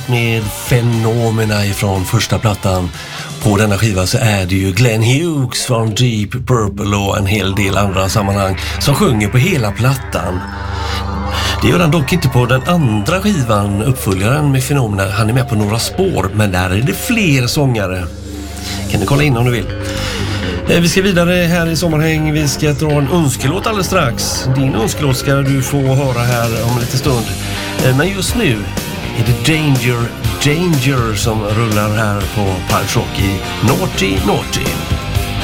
jämfört med Phenomena ifrån första plattan på denna skiva så är det ju Glenn Hughes från Deep Purple och en hel del andra sammanhang som sjunger på hela plattan. Det gör han dock inte på den andra skivan, uppföljaren med Phenomena. Han är med på några spår, men där är det fler sångare. Kan du kolla in om du vill. Vi ska vidare här i Sommarhäng. Vi ska dra en önskelåt alldeles strax. Din önskelåt ska du få höra här om en liten stund. Men just nu är det Danger som rullar här på Pulse Rock i Naughty Naughty.